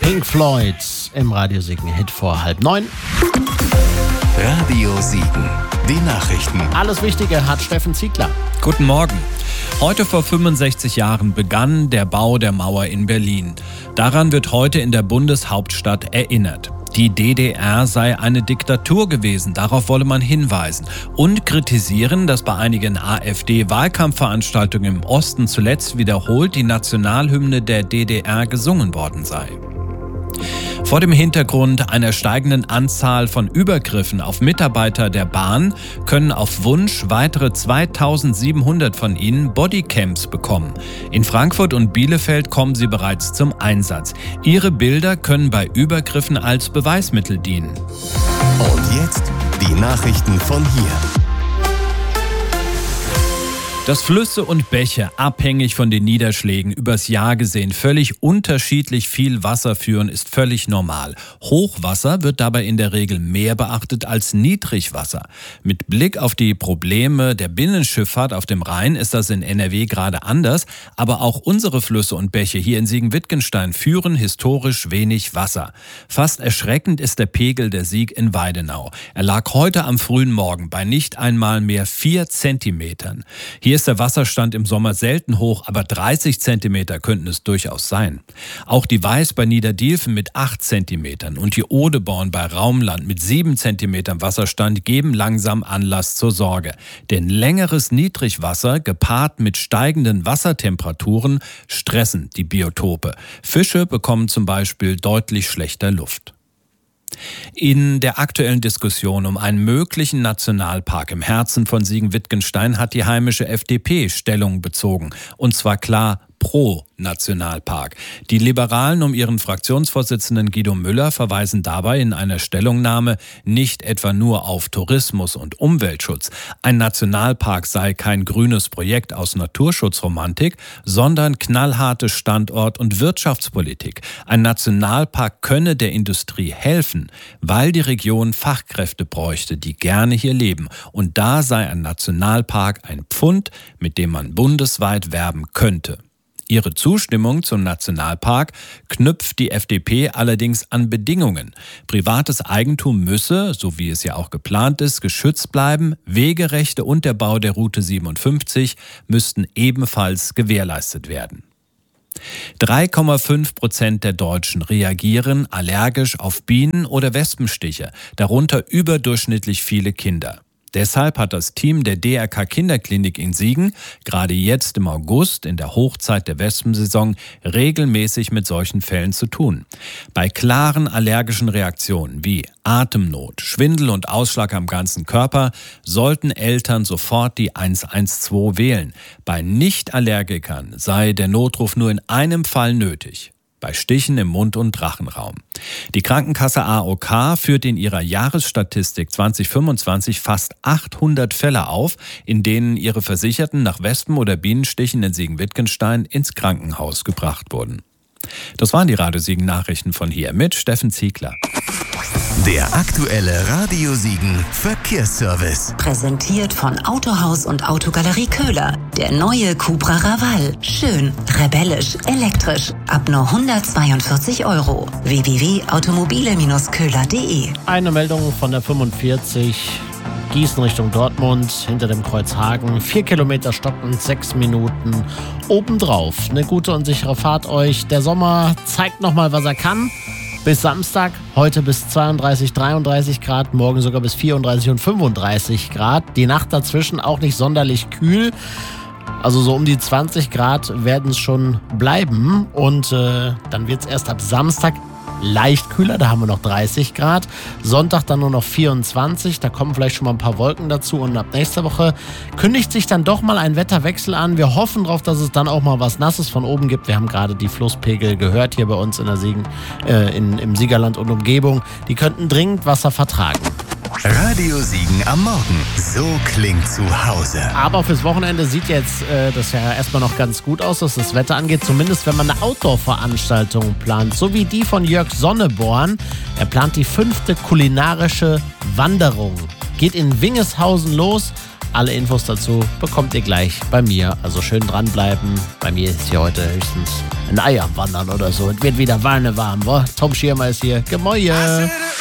Pink Floyd im Radio Siegen Hit vor 8:30. Radio Siegen, die Nachrichten. Alles Wichtige hat Steffen Ziegler. Guten Morgen. Heute vor 65 Jahren begann der Bau der Mauer in Berlin. Daran wird heute in der Bundeshauptstadt erinnert. Die DDR sei eine Diktatur gewesen, darauf wolle man hinweisen und kritisieren, dass bei einigen AfD-Wahlkampfveranstaltungen im Osten zuletzt wiederholt die Nationalhymne der DDR gesungen worden sei. Vor dem Hintergrund einer steigenden Anzahl von Übergriffen auf Mitarbeiter der Bahn können auf Wunsch weitere 2700 von ihnen Bodycams bekommen. In Frankfurt und Bielefeld kommen sie bereits zum Einsatz. Ihre Bilder können bei Übergriffen als Beweismittel dienen. Und jetzt die Nachrichten von hier. Dass Flüsse und Bäche, abhängig von den Niederschlägen, übers Jahr gesehen völlig unterschiedlich viel Wasser führen, ist völlig normal. Hochwasser wird dabei in der Regel mehr beachtet als Niedrigwasser. Mit Blick auf die Probleme der Binnenschifffahrt auf dem Rhein ist das in NRW gerade anders, aber auch unsere Flüsse und Bäche hier in Siegen-Wittgenstein führen historisch wenig Wasser. Fast erschreckend ist der Pegel der Sieg in Weidenau. Er lag heute am frühen Morgen bei nicht einmal mehr 4 Zentimetern. Hier ist der Wasserstand im Sommer selten hoch, aber 30 Zentimeter könnten es durchaus sein. Auch die Weiß bei Niederdielfen mit 8 Zentimetern und die Odeborn bei Raumland mit 7 Zentimetern Wasserstand geben langsam Anlass zur Sorge. Denn längeres Niedrigwasser gepaart mit steigenden Wassertemperaturen stressen die Biotope. Fische bekommen zum Beispiel deutlich schlechter Luft. In der aktuellen Diskussion um einen möglichen Nationalpark im Herzen von Siegen-Wittgenstein hat die heimische FDP Stellung bezogen. Und zwar klar pro Nationalpark. Die Liberalen um ihren Fraktionsvorsitzenden Guido Müller verweisen dabei in einer Stellungnahme nicht etwa nur auf Tourismus und Umweltschutz. Ein Nationalpark sei kein grünes Projekt aus Naturschutzromantik, sondern knallharte Standort- und Wirtschaftspolitik. Ein Nationalpark könne der Industrie helfen, weil die Region Fachkräfte bräuchte, die gerne hier leben. Und da sei ein Nationalpark ein Pfund, mit dem man bundesweit werben könnte. Ihre Zustimmung zum Nationalpark knüpft die FDP allerdings an Bedingungen. Privates Eigentum müsse, so wie es ja auch geplant ist, geschützt bleiben. Wegerechte und der Bau der Route 57 müssten ebenfalls gewährleistet werden. 3,5% der Deutschen reagieren allergisch auf Bienen- oder Wespenstiche, darunter überdurchschnittlich viele Kinder. Deshalb hat das Team der DRK Kinderklinik in Siegen gerade jetzt im August, in der Hochzeit der Wespensaison, regelmäßig mit solchen Fällen zu tun. Bei klaren allergischen Reaktionen wie Atemnot, Schwindel und Ausschlag am ganzen Körper sollten Eltern sofort die 112 wählen. Bei Nicht-Allergikern sei der Notruf nur in einem Fall nötig. Bei Stichen im Mund- und Rachenraum. Die Krankenkasse AOK führt in ihrer Jahresstatistik 2025 fast 800 Fälle auf, in denen ihre Versicherten nach Wespen- oder Bienenstichen in Siegen-Wittgenstein ins Krankenhaus gebracht wurden. Das waren die Radio Siegen Nachrichten von hier mit Steffen Ziegler. Der aktuelle Radio Siegen Verkehrsservice. Präsentiert von Autohaus und Autogalerie Köhler. Der neue Cupra Raval. Schön, rebellisch, elektrisch. Ab nur 142 €. www.automobile-köhler.de. Eine Meldung von der 45. Gießen Richtung Dortmund, hinter dem Kreuz Hagen. 4 Kilometer stockend, 6 Minuten obendrauf. Eine gute und sichere Fahrt euch. Der Sommer zeigt nochmal, was er kann. Bis Samstag, heute bis 32, 33 Grad, morgen sogar bis 34 und 35 Grad. Die Nacht dazwischen auch nicht sonderlich kühl. Also so um die 20 Grad werden es schon bleiben. Und dann wird es erst ab Samstag leicht kühler, da haben wir noch 30 Grad. Sonntag dann nur noch 24, da kommen vielleicht schon mal ein paar Wolken dazu. Und ab nächster Woche kündigt sich dann doch mal ein Wetterwechsel an. Wir hoffen darauf, dass es dann auch mal was Nasses von oben gibt. Wir haben gerade die Flusspegel gehört hier bei uns in der Siegen, im Siegerland und Umgebung. Die könnten dringend Wasser vertragen. Radio Siegen am Morgen. So klingt zu Hause. Aber fürs Wochenende sieht jetzt das ja erstmal noch ganz gut aus, was das Wetter angeht. Zumindest wenn man eine Outdoor-Veranstaltung plant. So wie die von Jörg Sonneborn. Er plant die 5. kulinarische Wanderung. Geht in Wingeshausen los. Alle Infos dazu bekommt ihr gleich bei mir. Also schön dranbleiben. Bei mir ist hier heute höchstens ein Ei am Wandern oder so. Es wird wieder warm, wa? Tom Schirmer ist hier. Gemäue.